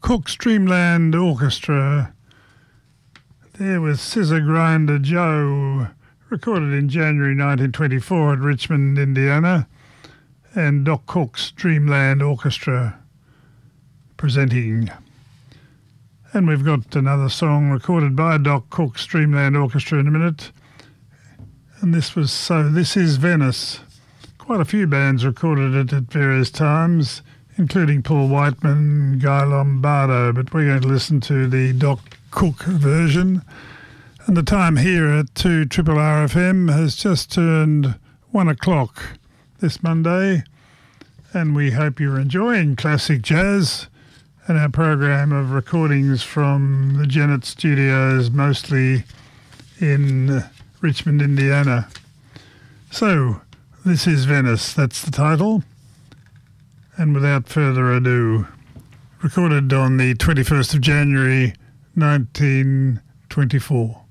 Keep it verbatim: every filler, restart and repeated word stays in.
Cook's Dreamland Orchestra. There was Scissor Grinder Joe, recorded in January nineteen twenty-four at Richmond, Indiana, and Doc Cook's Dreamland Orchestra presenting. And we've got another song recorded by Doc Cook's Dreamland Orchestra in a minute. And this was So This Is Venice. Quite a few bands recorded it at various times, including Paul Whiteman, Guy Lombardo, but we're going to listen to the Doc Cook version. And the time here at two Triple R F M has just turned one o'clock this Monday, and we hope you're enjoying classic jazz and our program of recordings from the Janet Studios, mostly in Richmond, Indiana. So, This Is Venice, that's the title. And without further ado, recorded on the twenty-first of January, nineteen twenty-four.